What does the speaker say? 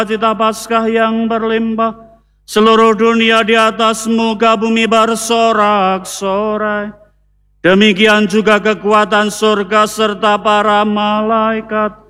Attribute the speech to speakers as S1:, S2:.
S1: cita Paskah yang berlimpah, seluruh dunia di atas muka bumi bersorak-sorai. Demikian juga kekuatan surga serta para malaikat